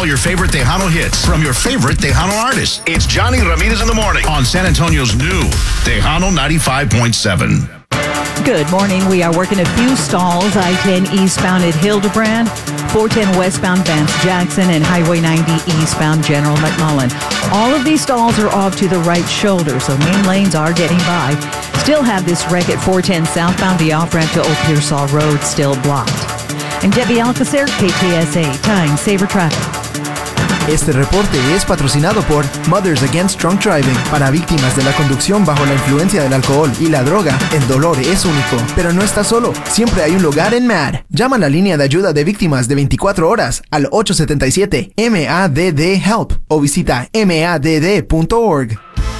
all your favorite Tejano hits from your favorite Tejano artists. It's Johnny Ramirez in the morning on San Antonio's new Tejano 95.7. Good morning. We are working a few stalls. I-10 eastbound at Hildebrand, 410 westbound Vance Jackson, and Highway 90 eastbound General McMullen. All of these stalls are off to the right shoulder, so main lanes are getting by. Still have this wreck at 410 southbound. The off-ramp to Old Pearsall Road still blocked. And Debbie Alcacer, KTSA, Time Saver Traffic. Este reporte es patrocinado por Mothers Against Drunk Driving. Para víctimas de la conducción bajo la influencia del alcohol y la droga, el dolor es único. Pero no estás solo, siempre hay un lugar en MADD. Llama a la línea de ayuda de víctimas de 24 horas al 877-MADD-HELP o visita madd.org.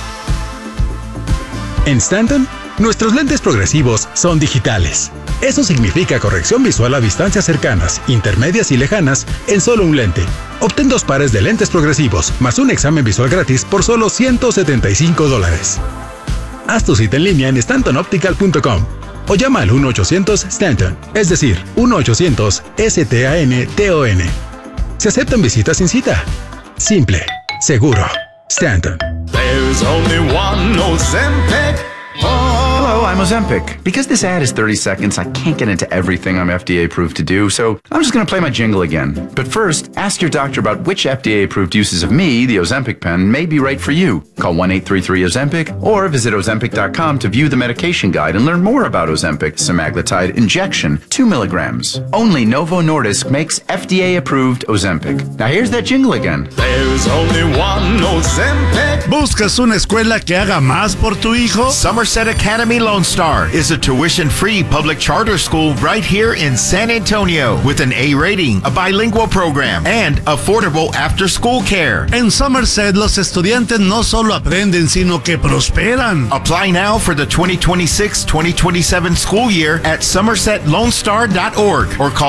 En Stanton, nuestros lentes progresivos son digitales. Eso significa corrección visual a distancias cercanas, intermedias y lejanas en solo un lente. Obtén 2 pares de lentes progresivos más un examen visual gratis por solo $175. Haz tu cita en línea en stantonoptical.com o llama al 1-800-STANTON, es decir, 1-800-STANTON. Se aceptan visitas sin cita. Simple, seguro. Stanton. There's only one Ozempic. Hello, I'm Ozempic. Because this ad is 30 seconds, I can't get into everything I'm FDA approved to do, so I'm just going to play my jingle again. But first, ask your doctor about which FDA approved uses of me, the Ozempic pen, may be right for you. Call 1-833-OZEMPIC or visit Ozempic.com to view the medication guide and learn more about Ozempic semaglutide injection, 2 milligrams. Only Novo Nordisk makes FDA approved Ozempic. Now here's that jingle again. There's only one Ozempic. ¿Buscas una escuela que haga más por tu hijo? Somerset Academy Lone Star is a tuition-free public charter school right here in San Antonio with an A rating, a bilingual program, and affordable after-school care. En Somerset, los estudiantes no solo aprenden, sino que prosperan. Apply now for the 2026-2027 school year at somersetlonestar.org or call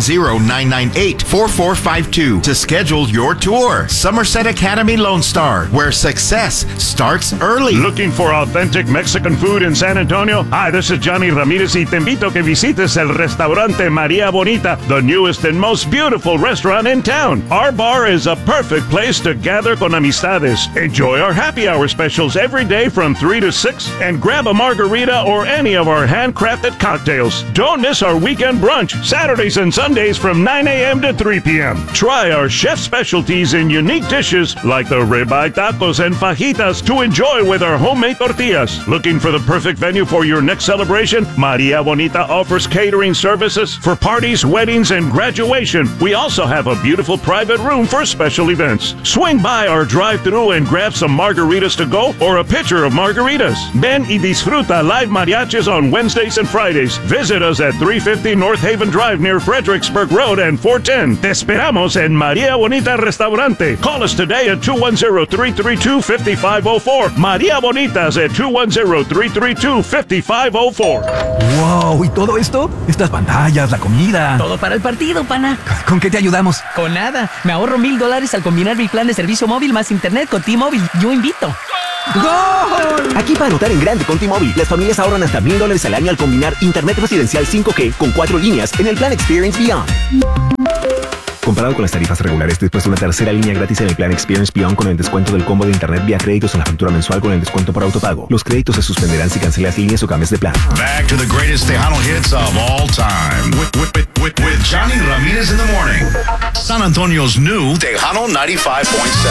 210-998-4452 to schedule your tour. Somerset Academy Lone Star, where success starts early. Looking for authentic Mexican food in San Antonio? Hi, this is Johnny Ramirez y te invito a que visites el restaurante María Bonita, the newest and most beautiful restaurant in town. Our bar is a perfect place to gather con amistades. Enjoy our happy hour specials every day from 3 to 6 and grab a margarita or any of our handcrafted cocktails. Don't miss our weekend brunch, Saturdays and Sundays from 9 a.m. to 3 p.m. Try our chef specialties in unique dishes like the ribeye tacos and fajitas to enjoy with our homemade tortillas. Looking for the perfect venue for your next celebration? María Bonita offers catering services for parties, weddings, and graduation. We also have a beautiful private room for special events. Swing by our drive-thru and grab some margaritas to go or a pitcher of margaritas. Ven y disfruta live mariachis on Wednesdays and Fridays. Visit us at 350 North Haven Drive near Fredericksburg Road and 410. Te esperamos en María Bonita Restaurante. Call us today at 210-332-5504. María Bonitas at 210-332-5504. ¡Wow! ¿Y todo esto? Estas pantallas, la comida. Todo para el partido, pana. ¿Con qué te ayudamos? Con nada. Me ahorro $1,000 al combinar mi plan de servicio móvil más internet con T-Mobile. Yo invito. ¡Gol! Aquí para anotar en grande con T-Mobile, las familias ahorran hasta $1,000 al año al combinar internet residencial 5G con 4 líneas en el plan Experience Beyond. Comparado con las tarifas regulares, después de una tercera línea gratis en el plan Experience Beyond con el descuento del combo de internet vía créditos en la factura mensual con el descuento por autopago. Los créditos se suspenderán si cancelas líneas o cambias de plan. Back to the greatest Tejano hits of all time with Johnny Ramirez in the morning. San Antonio's new Tejano 95.7.